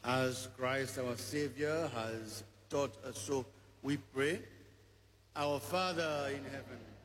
as Christ our Savior has taught us. So we pray, Our Father in heaven,